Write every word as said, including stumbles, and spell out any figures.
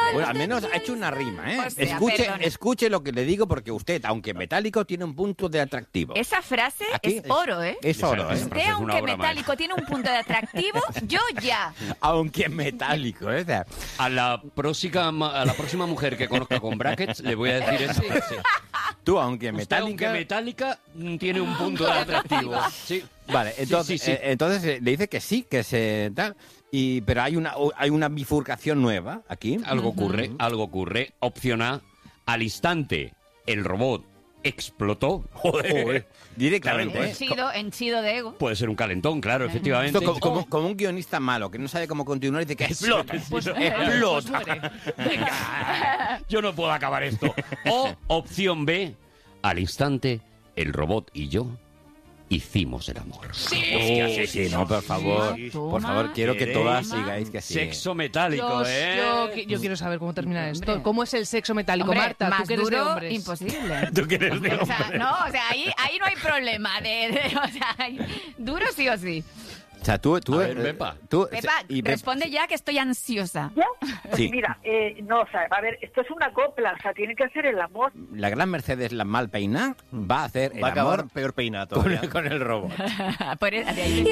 Bueno, al menos ha hecho una rima, ¿eh? O sea, escuche, perdone. escuche lo que le digo, porque usted, aunque metálico, tiene un punto de atractivo. Esa frase Aquí es oro, ¿eh? Es oro, Esa- ¿eh? esa Usted, frase es una aunque obra metálico, tiene un punto de atractivo, yo ya. Aunque metálico, ¿eh? O sea, A la próxima, a la próxima mujer que conozca con brackets le voy a decir esa frase. tú, aunque Usted, metálica... aunque metálica, mm, tiene un punto de atractivo. Sí. Vale, entonces, sí, sí. eh, entonces eh, le dice que sí, que se tal, y pero hay una hay una bifurcación nueva aquí. Algo ocurre, algo ocurre. Opción A, al instante el robot explotó. Joder. Directamente, Claro, ¿eh? Henchido, henchido de ego. Puede ser un calentón, claro, efectivamente. Esto como, como- como un guionista malo que no sabe cómo continuar y dice que explota. Pues, explota. pues muere. Venga, yo no puedo acabar esto. O opción B, al instante el robot y yo hicimos el amor. Sí. Oh, sí, no, por favor. Toma, Por favor, quiero que ¿queréis? todas sigáis que sí. Sexo metálico, Yo, ¿eh? yo, qui- yo quiero saber cómo termina Hombre, esto. hombre. ¿Cómo es el sexo metálico, Hombre, Marta? más Tú que eres de duro, hombres. imposible. ¿Tú que eres de O sea, hombre? no, o sea, ahí, ahí no hay problema. De, de- o sea, hay- duro sí o sí. O sea, tú... tú A ver, eh, Pepa. tú- Pepa, y Pe- responde ya que estoy ansiosa. ¿Ya? Pues Sí. mira, eh, no, o sea, a ver, esto es una copla, o sea, tiene que hacer el amor. la gran Mercedes, la mal peinada, va a hacer el Va a acabar amor peor peinado con, todavía. con el robot. Por- de ahí